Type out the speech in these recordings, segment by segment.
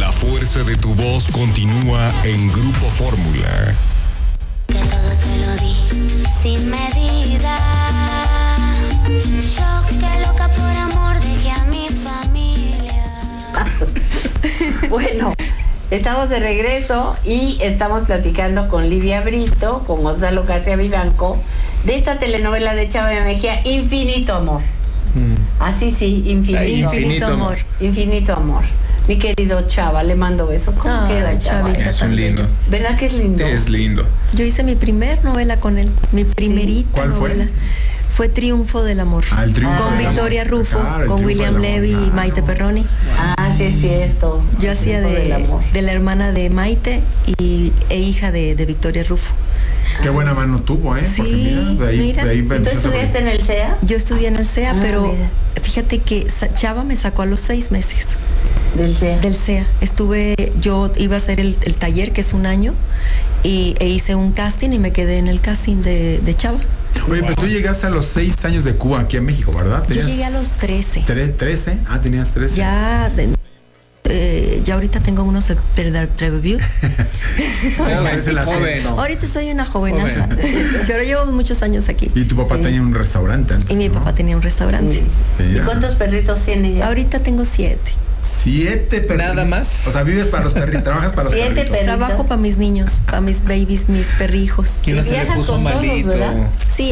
La fuerza de tu voz continúa en Grupo Fórmula. Que todo te lo di sin medida. Yo que loca por amor dejé a mi familia. Bueno, estamos de regreso y estamos platicando con Livia Brito, con Gonzalo García Vivanco, de esta telenovela de Chava Mejía, Infinito Amor. Así sí, infinito amor. Infinito amor. Mi querido Chava, le mando besos. ¿Cómo queda, Chava? Es un lindo. ¿Verdad que es lindo? Es lindo. Yo hice mi primer novela con él, mi primerita ¿Cuál fue? novela. Fue Triunfo del Amor. El Triunfo con del Victoria Amor. Rufo, Claro, el con Triunfo William del Amor, Levy y claro. Maite Perroni. Ah, sí es cierto. Yo hacía de la hermana de Maite e hija de Victoria Rufo. Qué buena mano tuvo, ¿eh? Porque Sí, mira, de ahí ¿Tú empezó a estudiaste en el CEA? Yo estudié en el CEA, pero mira. fíjate que Chava me sacó a los 6 meses Del CEA. del CEA. Yo iba a hacer el taller, que es un año, e hice un casting y me quedé en el casting de Chava. Oye, pero tú llegaste a los 6 años de Cuba aquí a México, ¿verdad? Yo llegué a los 13. 13. Ah, tenías 13. Ya ahorita tengo unos reviews. Joven. Ahorita soy una jovenaza. Yo ahora llevo muchos años aquí. Y tu papá tenía un restaurante antes, Y mi ¿no? papá tenía un restaurante. ¿Y cuántos perritos tienes ya? Ahorita tengo 7. 7 perritos. Nada más. O sea, vives para los perritos, trabajas para los 7 perritos. perritos. Trabajo para mis niños, para mis babies, mis perrijos. Y uno se le viajas puso con todos, malito. ¿verdad? Sí,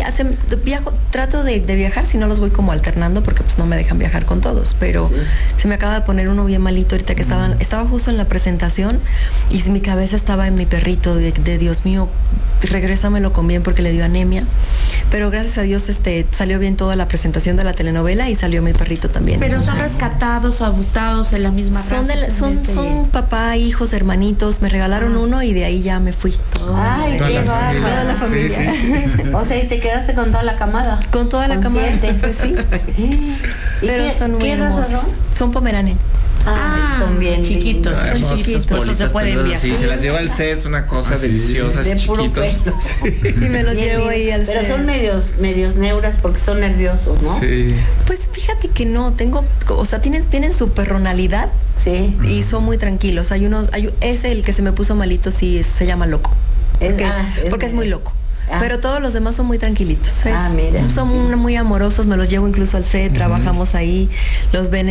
trato de viajar, si no los voy como alternando porque pues no me dejan viajar con todos, pero se me acaba de poner uno bien malito ahorita que estaba justo en la presentación y mi cabeza estaba en mi perrito de Dios mío, regrésamelo con bien porque le dio anemia, pero gracias a Dios salió bien toda la presentación de la telenovela y salió mi perrito también. Pero son rescatados, adoptados de la misma raza. Son papá, hijos, hermanitos, me regalaron uno y de ahí ya me fui. Ay, Toda qué la bárbaro. familia. Toda la familia. Sí. O sea, y te quedaste con toda la camada. Con toda la cámara, 7. pues sí. ¿Y Pero son muy qué raza hermosos. son? Son pomeranian. Ay, son bien chiquitos, lindos. Son chiquitos. Por eso se pueden viajar. Sí, se las lleva al set, es una cosa deliciosa, De puro chiquitos. pelo. Y me los Bien llevo ahí lindos. al Pero set. son medios neuras porque son nerviosos, ¿no? Sí. Pues fíjate que no, tienen su personalidad Sí. y son muy tranquilos. Ese, el que se me puso malito, sí, se llama loco. Porque es muy loco. Ah. Pero todos los demás son muy tranquilitos. Mira. Son muy amorosos, me los llevo incluso al set, trabajamos ahí, los ven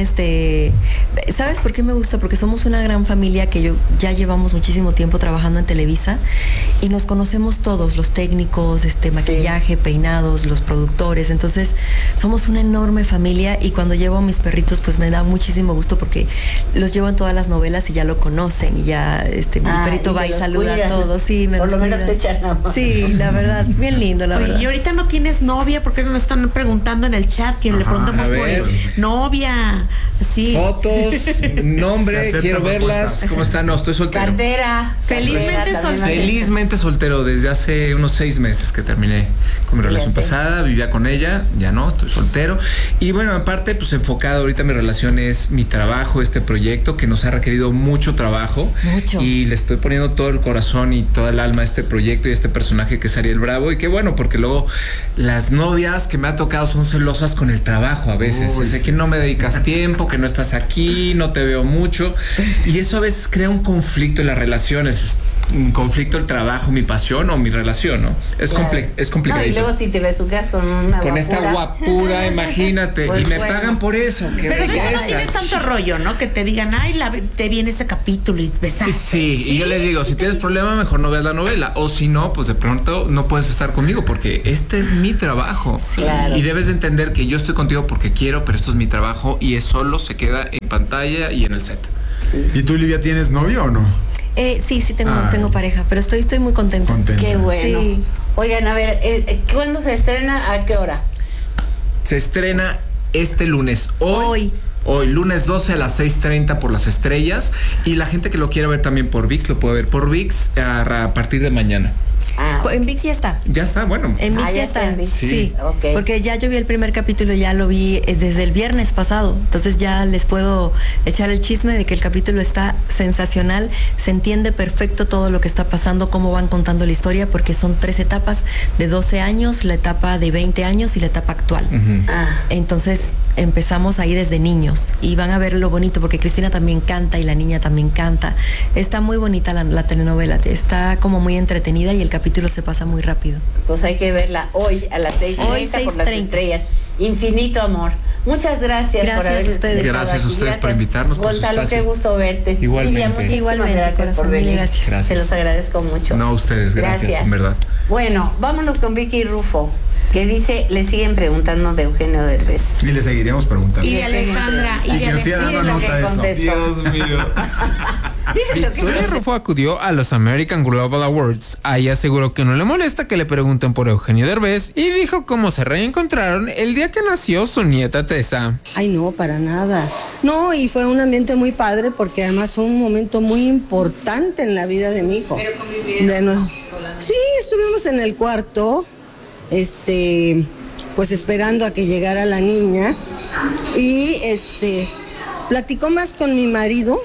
¿Sabes por qué me gusta? Porque somos una gran familia que ya llevamos muchísimo tiempo trabajando en Televisa y nos conocemos todos, los técnicos, maquillaje, peinados, los productores, entonces somos una enorme familia y cuando llevo a mis perritos pues me da muchísimo gusto porque los llevo en todas las novelas y ya lo conocen y ya mi perrito va y saluda a todos. Sí, Por lo menos te echan la mano. Sí, la verdad, bien lindo, la verdad. Y ahorita no tienes novia, porque nos están preguntando en el chat, que le preguntamos a por ver. novia, así. Fotos, Se nombre, aceptan quiero verlas. propuestas. ¿Cómo están? No, estoy soltero. Cartera. Felizmente Cartera también. soltero. Felizmente soltero desde hace unos 6 meses que terminé con mi relación pasada, vivía con ella, ya no, estoy soltero. Y bueno, aparte, pues enfocado ahorita mi relación es mi trabajo, este proyecto que nos ha requerido mucho trabajo. Mucho. Y le estoy poniendo todo el corazón y toda el alma a este proyecto y a este personaje que es Ariel Bravo. Y qué bueno, porque luego las novias que me ha tocado son celosas con el trabajo a veces. Uy, Es de sí. que no me dedicas tiempo, que no estás aquí, no te veo mucho. Y eso a veces crea un conflicto en las relaciones. Un conflicto el trabajo, mi pasión o mi relación, ¿no? Es Claro. complicadito. No, y luego si te besucas con una Con esta guapura, imagínate. Pues y me bueno. pagan por eso. Qué Pero de eso no belleza. tienes tanto rollo, ¿no? Que te digan, ay, te viene este capítulo y besaste. Sí, y yo les digo, si tienes problema, mejor no veas la novela. O si no, pues de pronto no puedes estar conmigo porque este es mi trabajo. Claro. Y debes de entender que yo estoy contigo porque quiero, pero esto es mi trabajo y es solo se queda en pantalla y en el set. ¿Y tú, Livia, tienes novio o no? Sí, tengo pareja, pero estoy muy contenta. Qué bueno. Sí. Oigan, a ver, ¿cuándo se estrena? ¿A qué hora? Se estrena este lunes. Hoy, lunes 12 a las 6:30 por Las Estrellas. Y la gente que lo quiera ver también por ViX, lo puede ver por ViX a partir de mañana. En ViX ya está. Ya está, bueno. En ViX ya ya está está. en ViX. Sí. Ok. Porque ya yo vi el primer capítulo, ya lo vi desde el viernes pasado. Entonces ya les puedo echar el chisme de que el capítulo está sensacional. Se entiende perfecto todo lo que está pasando, cómo van contando la historia, porque son 3 etapas de 12 años, la etapa de 20 años y la etapa actual. Entonces empezamos ahí desde niños y van a ver lo bonito, porque Cristina también canta y la niña también canta. Está muy bonita la telenovela, está como muy entretenida y el capítulo se pasa muy rápido. Pues hay que verla hoy a las 6:30 por las 6:30. estrellas. Infinito amor. Muchas gracias, Gracias por haber a ustedes. estado Gracias a aquí. ustedes por invitarnos, por su Gonzalo, qué espacio. gusto verte. Igualmente. Lidia, muchísimas Igualmente, gracias por corazón, mil venir. gracias. Gracias. Se los agradezco mucho. No, a ustedes, gracias, en verdad. Bueno, vámonos con Vicky Rufo, que dice, le siguen preguntando de Eugenio Derbez. Y le seguiremos preguntando. Y de Alessandra. Y que nos siga Miren dando lo que nota de eso. contestó. mío. Miren lo que Victoria contestó. Rufo acudió a los American Global Awards. Ahí aseguró que no le molesta que le pregunten por Eugenio Derbez y dijo cómo se reencontraron el día que nació su nieta Tessa. Ay, no, para nada. No, y fue un ambiente muy padre porque además fue un momento muy importante en la vida de mi hijo. ¿Pero convivieron? Sí, estuvimos en el cuarto, pues esperando a que llegara la niña y platicó más con mi marido,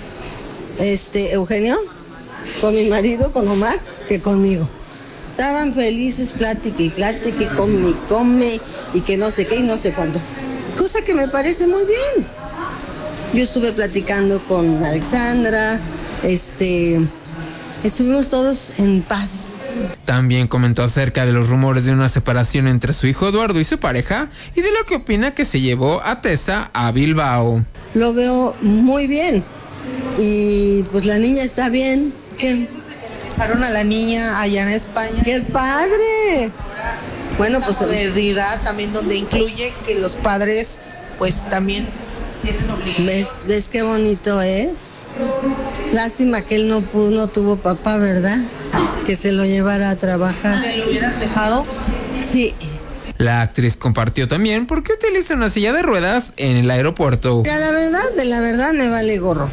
Eugenio, con mi marido, con Omar, que conmigo. Estaban felices, plática y plática, y come, y que no sé qué y no sé cuánto. Cosa que me parece muy bien. Yo estuve platicando con Alexandra, estuvimos todos en paz. También comentó acerca de los rumores de una separación entre su hijo Eduardo y su pareja y de lo que opina que se llevó a Tessa a Bilbao. Lo veo muy bien. Y pues la niña está bien. ¿Qué? Dejaron a la niña allá en España. ¡Qué padre! Bueno, pues Modernidad también donde incluye que los padres pues también tienen obligación. ¿ves qué bonito es? Lástima que él no tuvo papá, ¿verdad? Que se lo llevara a trabajar. ¿Se lo hubieras dejado? Sí. La actriz compartió también por qué utiliza una silla de ruedas en el aeropuerto. Mira, la verdad me vale gorro.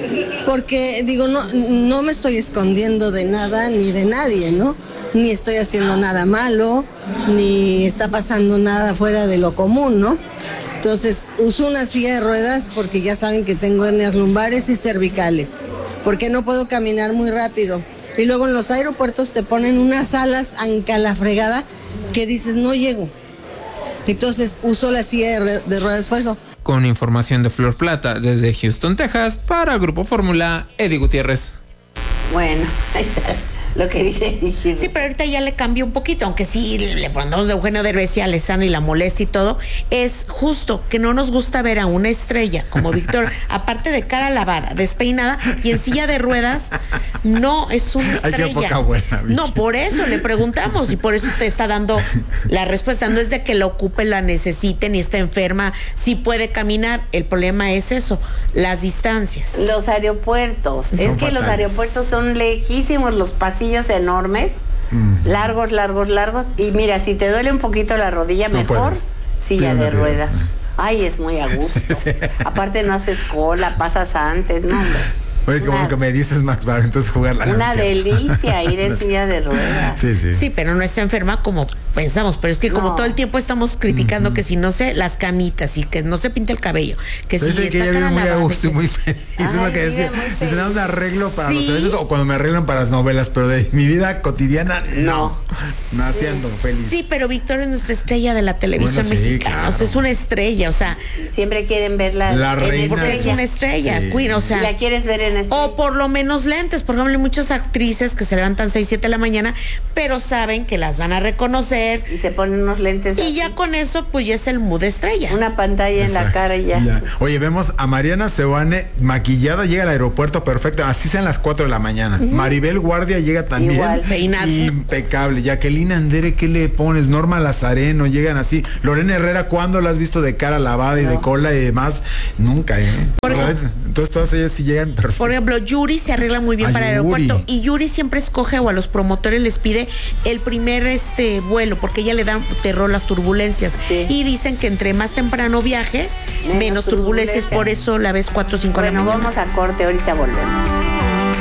Porque digo, no me estoy escondiendo de nada ni de nadie, ¿no? Ni estoy haciendo nada malo, ni está pasando nada fuera de lo común, ¿no? Entonces, uso una silla de ruedas porque ya saben que tengo hernias lumbares y cervicales, porque no puedo caminar muy rápido. Y luego en los aeropuertos te ponen unas alas anca la fregada que dices, no llego. Entonces, uso la silla de ruedas por eso. Con información de Flor Plata desde Houston, Texas, para Grupo Fórmula, Eddie Gutiérrez. Bueno, ahí está lo que dice Vicky. Sí, pero ahorita ya le cambió un poquito, aunque sí le ponemos de Eugenio Derbez y a Alessandra y la molesta y todo. Es justo que no nos gusta ver a una estrella como Víctor, aparte de cara lavada, despeinada y en silla de ruedas, no es una Ay, estrella. qué poca buena, Vicky. No, por eso le preguntamos y por eso te está dando la respuesta. No es de que la ocupe, la necesite, ni está enferma, sí puede caminar. El problema es eso, las distancias. Los aeropuertos. Son Es que los fatales. aeropuertos son lejísimos, los pasillos enormes, largos. Y mira, si te duele un poquito la rodilla, No mejor puedes. silla Sí, de no ruedas. puedes. Ay, es muy a gusto. Aparte no haces cola, pasas antes, no, hombre. Oye, qué bueno que me dices, Max, para entonces jugar la Una canción. delicia ir en silla de ruedas. Sí, sí. Sí, pero no está enferma como pensamos, pero es que como No. todo el tiempo estamos criticando que si no se, las canitas y que no se pinta el cabello, que Pero si es que está ella vive cara muy a lavada, gusto y que muy sí. feliz. Es Ay, lo que vive decía. muy Si feliz. tenemos un arreglo para los Sí. eventos o cuando me arreglan para las novelas, pero de mi vida cotidiana, no. No. Naciendo feliz. Sí, pero Víctor es nuestra estrella de la televisión Bueno, sí, mexicana, claro. o sea, es una estrella, o sea, Siempre quieren verla La en reina. porque es estrella. una estrella, Sí. Queen, o Y sea, la quieres ver en estrella. o por lo menos lentes, por ejemplo, hay muchas actrices que se levantan 6, 7 de la mañana, pero saben que las van a reconocer Y se ponen unos lentes y así. ya con eso pues ya es el mood estrella. Una pantalla en la Exacto. cara y ya. Oye, vemos a Mariana Seoane maquillada, llega al aeropuerto perfecto, así sean las 4 de la mañana. Maribel Guardia llega también. Igual. Peinada. Impecable. Jacqueline Andere, ¿qué le pones? Norma Lazareno, llegan así. Lorena Herrera, ¿cuándo la has visto de cara lavada y de cola y demás? Nunca, ¿eh? Entonces todas ellas sí llegan perfecto. Por ejemplo, Yuri se arregla muy bien Ay, para el Yuri. aeropuerto y Yuri siempre escoge o a los promotores les pide el primer vuelo porque ella le da terror las turbulencias Sí. y dicen que entre más temprano viajes, menos turbulencias, por eso la ves 4 o 5 de la Bueno, mañana. vamos a corte, ahorita volvemos.